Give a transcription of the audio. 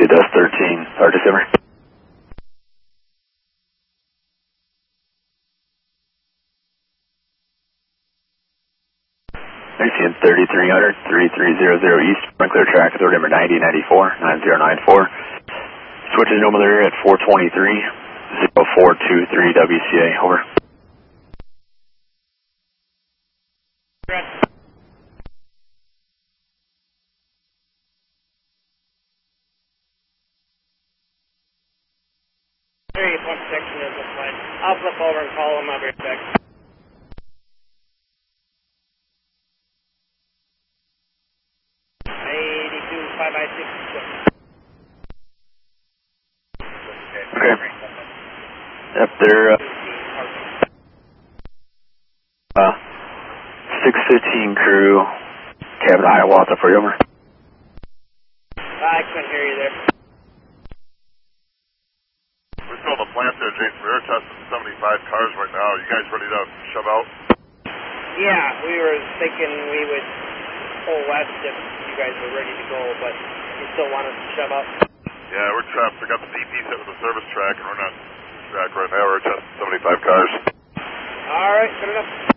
Taxi Dust 13, December. ACN 3300, 3300 East, Sprinkler Track, authority number 9094, 9094. Switching normal area at 423, 0423 WCA, over. One section is the flight. I'll flip over and call him. I'll be right back. Okay. Yep, they're 615 crew, cabin Hiawatha for you, over. I couldn't hear you there. We're still in the plant there, Jason. We're air testing 75 cars right now. Are you guys ready to shove out? Yeah, we were thinking we would pull west if you guys were ready to go, but you still want us to shove up? Yeah, we're trapped. We got the DP set with the service track, and we're not track right now. We're testing 75 cars. All right, good enough.